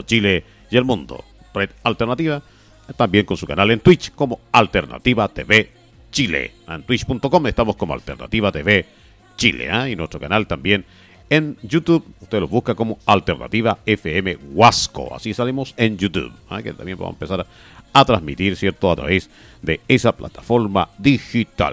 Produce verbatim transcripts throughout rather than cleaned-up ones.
Chile y el mundo. Red Alternativa, también con su canal en Twitch como Alternativa T V Chile. En twitch punto com estamos como Alternativa T V Chile, ¿eh? Y nuestro canal también en YouTube, usted lo busca como Alternativa F M Huasco. Así salimos en YouTube, ¿eh? Que también vamos a empezar a, a transmitir, ¿cierto? A través de esa plataforma digital.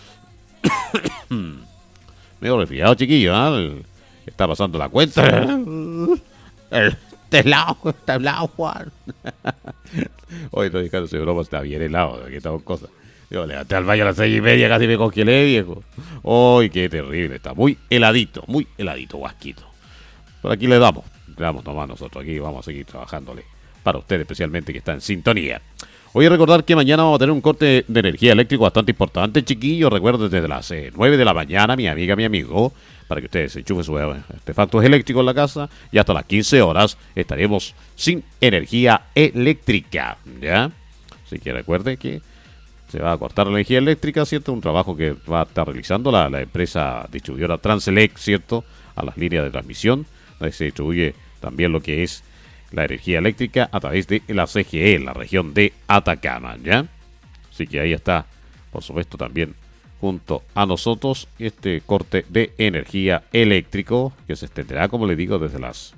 Medio resfriado, chiquillo, ¿eh? Está pasando la cuenta. El helado, está helado, Juan. Hoy estoy dejando ese broma, está bien helado, aquí estamos cosas. Yo levanté al baño a las seis y media, casi me congelé, viejo. ¡Ay, qué terrible! Está muy heladito, muy heladito, Huasquito. Por aquí le damos, le damos nomás nosotros aquí, vamos a seguir trabajándole para usted especialmente que está en sintonía. Voy a recordar que mañana vamos a tener un corte de energía eléctrico bastante importante, chiquillos. Recuerden desde las eh, nueve de la mañana, mi amiga, mi amigo, para que ustedes enchufen sus eh, artefactos eléctricos en la casa. Y hasta las quince horas estaremos sin energía eléctrica, ¿ya? Así que recuerde que se va a cortar la energía eléctrica, ¿cierto? Un trabajo que va a estar realizando la, la empresa distribuidora Transelec, ¿cierto? A las líneas de transmisión, donde se distribuye también lo que es la energía eléctrica a través de la C G E, la región de Atacama, ¿ya? Así que ahí está, por supuesto, también junto a nosotros este corte de energía eléctrico que se extenderá, como le digo, desde las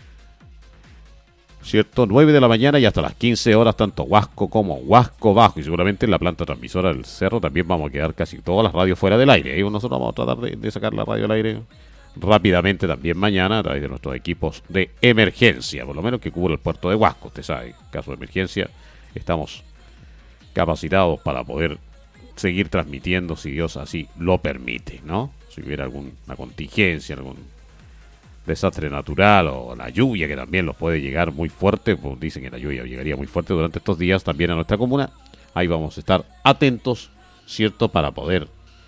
¿cierto? nueve de la mañana y hasta las quince horas, tanto Huasco como Huasco Bajo. Y seguramente en la planta transmisora del Cerro también vamos a quedar casi todas las radios fuera del aire. Y nosotros vamos a tratar de, de sacar la radio al aire rápidamente también mañana a través de nuestros equipos de emergencia, por lo menos que cubre el puerto de Huasco. Usted sabe, en caso de emergencia estamos capacitados para poder seguir transmitiendo si Dios así lo permite, ¿no? Si hubiera alguna contingencia, algún desastre natural o la lluvia que también los puede llegar muy fuerte, pues dicen que la lluvia llegaría muy fuerte durante estos días también a nuestra comuna. Ahí vamos a estar atentos, ¿cierto? Para poder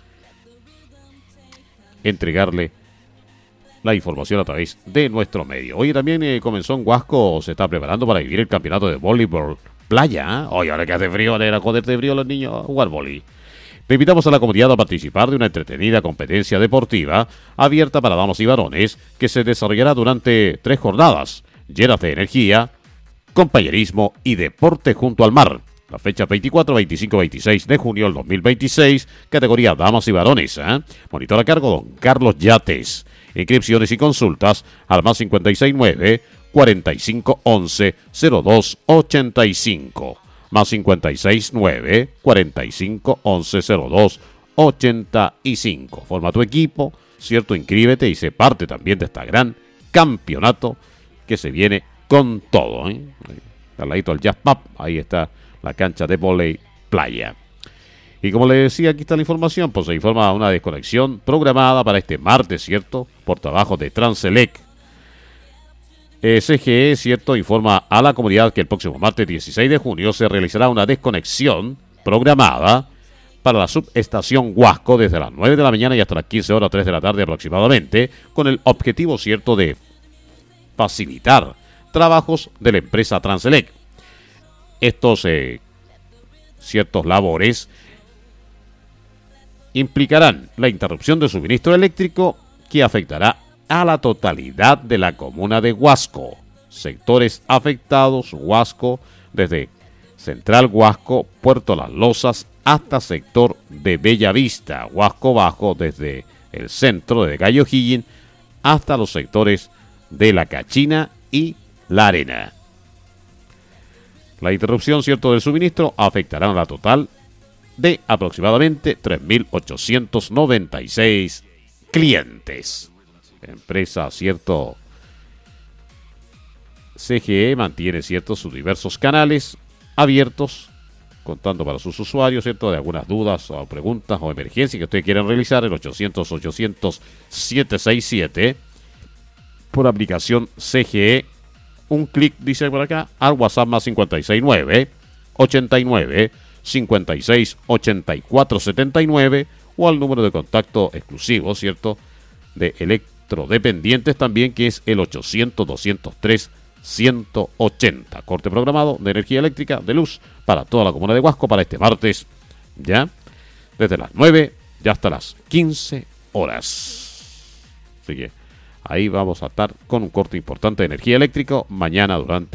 entregarle la información a través de nuestro medio. Hoy también eh, comenzó en Huasco, se está preparando para vivir el campeonato de voleibol playa. Hoy, ¿eh? Ahora que hace frío, le era joder de frío a los niños a jugar voleibol. Le invitamos a la comunidad a participar de una entretenida competencia deportiva abierta para damas y varones que se desarrollará durante tres jornadas, llenas de energía, compañerismo y deporte junto al mar. La fecha veinticuatro, veinticinco, veintiséis de junio del dos mil veintiséis, categoría damas y varones. ¿eh? Monitor a cargo don Carlos Yates. Inscripciones y consultas al más cincuenta y seis nueve, cuarenta y cinco once, cero dos ochenta y cinco. Más cincuenta y seis nueve, cuarenta y cinco once, cero dos ochenta y cinco. Forma tu equipo, ¿cierto? Inscríbete y sé parte también de este gran campeonato que se viene con todo, ¿eh? Al ladito del Jazz Pub, ahí está la cancha de vóley playa. Y como le decía, aquí está la información, pues se informa una desconexión programada para este martes, ¿cierto? Por trabajo de Transelec. Eh, C G E, ¿cierto? Informa a la comunidad que el próximo martes dieciséis de junio se realizará una desconexión programada para la subestación Huasco desde las nueve de la mañana y hasta las quince horas, tres de la tarde aproximadamente, con el objetivo, ¿cierto?, de facilitar trabajos de la empresa Transelec. Estos eh, ciertos labores implicarán la interrupción de suministro eléctrico que afectará a la totalidad de la comuna de Huasco. Sectores afectados: Huasco, desde Central Huasco, Puerto Las Losas, hasta sector de Bellavista. Huasco Bajo, desde el centro de Gallo O'Higgins hasta los sectores de La Cachina y La Arena. La interrupción, ¿cierto?, del suministro afectará a la total de aproximadamente tres mil ochocientos noventa y seis clientes. Empresa, ¿cierto?, C G E mantiene, ¿cierto?, sus diversos canales abiertos, contando para sus usuarios, ¿cierto?, de algunas dudas o preguntas o emergencias que ustedes quieran realizar, el ochocientos, ochocientos, setecientos sesenta y siete, por aplicación C G E. Un clic, dice por acá, al WhatsApp más cincuenta y seis nueve, ochenta y nueve, cincuenta y seis, ochenta y cuatro setenta y nueve, o al número de contacto exclusivo, ¿cierto?, de electrodependientes también, que es el ochocientos, doscientos tres, ciento ochenta. Corte programado de energía eléctrica de luz para toda la comuna de Huasco para este martes, ya, desde las nueve ya hasta las quince horas. Así que ahí vamos a estar con un corte importante de energía eléctrica mañana durante